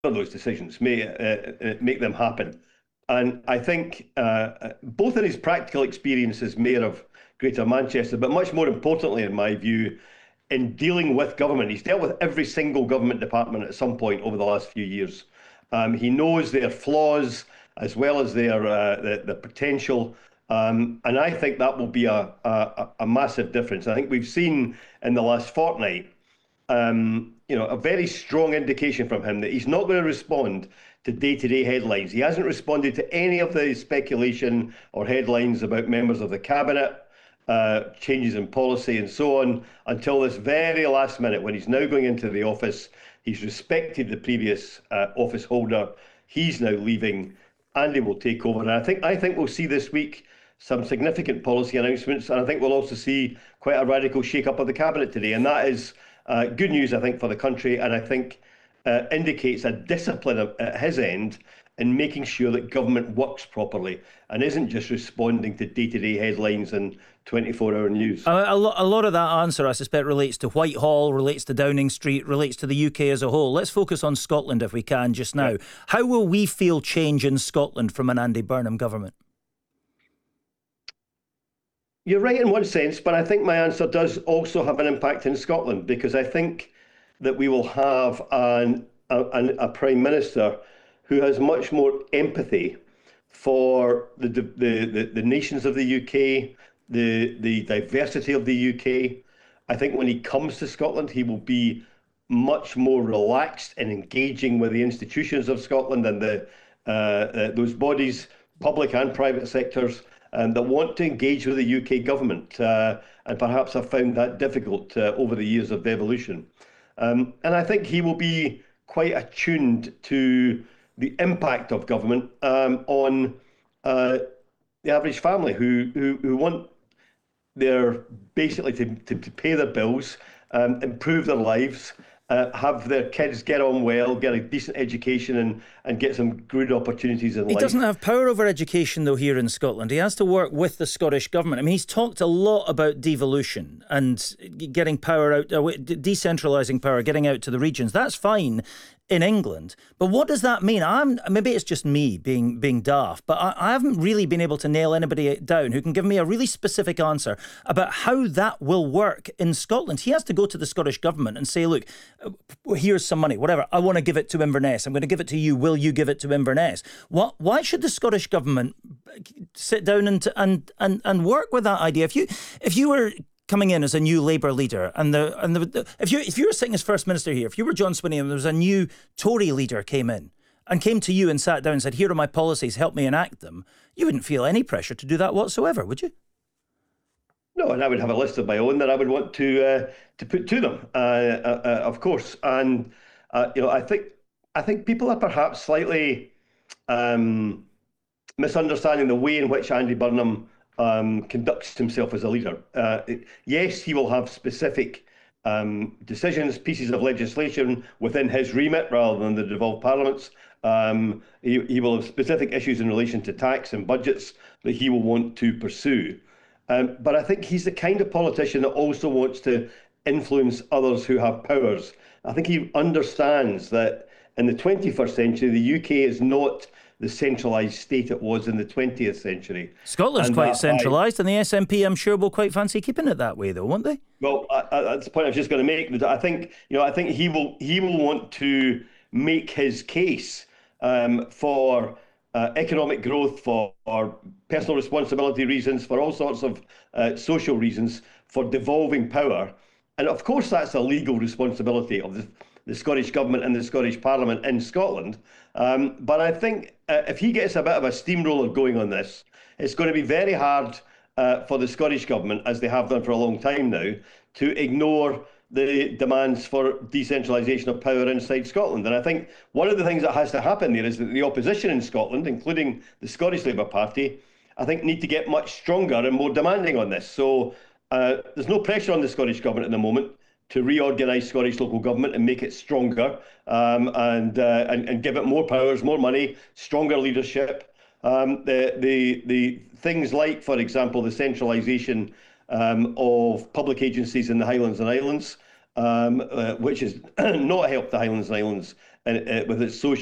of those decisions, make them happen. And I think both in his practical experience as mayor of Greater Manchester, but much more importantly, in my view, in dealing with government, he's dealt with every single government department at some point over the last few years. He knows their flaws as well as their the potential. And I think that will be a massive difference. I think we've seen in the last fortnight, a very strong indication from him that he's not going to respond to day-to-day headlines. He hasn't responded to any of the speculation or headlines about members of the cabinet, changes in policy and so on, until this very last minute when he's now going into the office. He's respected the previous office holder. He's now leaving. Andy will take over. And I think we'll see this week some significant policy announcements, and I think we'll also see quite a radical shake-up of the cabinet today. And that is good news, I think, for the country, and I think indicates a discipline at his end in making sure that government works properly and isn't just responding to day-to-day headlines and 24-hour news. A lot of that answer, I suspect, relates to Whitehall, relates to Downing Street, relates to the UK as a whole. Let's focus on Scotland, if we can, just now. How will we feel change in Scotland from an Andy Burnham government? You're right in one sense, but I think my answer does also have an impact in Scotland, because I think that we will have a Prime Minister who has much more empathy for the nations of the UK, the diversity of the UK. I think when he comes to Scotland, he will be much more relaxed in engaging with the institutions of Scotland and those bodies, public and private sectors, that want to engage with the UK government, and perhaps have found that difficult over the years of devolution. And I think he will be quite attuned to the impact of government on the average family who want basically to pay their bills, improve their lives, have their kids get on well, get a decent education and get some good opportunities in life. He doesn't have power over education, though, here in Scotland. He has to work with the Scottish Government. I mean, he's talked a lot about devolution and getting power out, decentralising power, getting out to the regions. That's fine in England. But what does that mean? Maybe it's just me being daft, but I haven't really been able to nail anybody down who can give me a really specific answer about how that will work in Scotland. He has to go to the Scottish Government and say, look, here's some money, whatever. I want to give it to Inverness. I'm going to give it to you. Will you give it to Inverness? Why should the Scottish Government sit down and work with that idea? If you were coming in as a new Labour leader, if you were sitting as First Minister here, if you were John Swinney and there was a new Tory leader came to you and sat down and said, here are my policies, help me enact them, you wouldn't feel any pressure to do that whatsoever, would you? No, and I would have a list of my own that I would want to put to them, of course. And I think people are perhaps slightly misunderstanding the way in which Andy Burnham conducts himself as a leader. Yes, he will have specific decisions, pieces of legislation within his remit rather than the devolved parliaments. He will have specific issues in relation to tax and budgets that he will want to pursue. But I think he's the kind of politician that also wants to influence others who have powers. I think he understands that in the 21st century, the UK is not the centralised state it was in the 20th century. Scotland's quite centralised, and the SNP, I'm sure, will quite fancy keeping it that way, though, won't they? Well, that's the point I was just going to make. I think he will want to make his case for economic growth, for personal responsibility reasons, for all sorts of social reasons, for devolving power. And of course, that's a legal responsibility of the Scottish Government and the Scottish Parliament in Scotland. But I think if he gets a bit of a steamroller going on this, it's going to be very hard for the Scottish Government, as they have done for a long time now, to ignore the demands for decentralisation of power inside Scotland. And I think one of the things that has to happen there is that the opposition in Scotland, including the Scottish Labour Party, I think need to get much stronger and more demanding on this. So there's no pressure on the Scottish Government at the moment to reorganise Scottish local government and make it stronger, and give it more powers, more money, stronger leadership. The things like, for example, the centralisation of public agencies in the Highlands and Islands, which has not helped the Highlands and Islands and with its social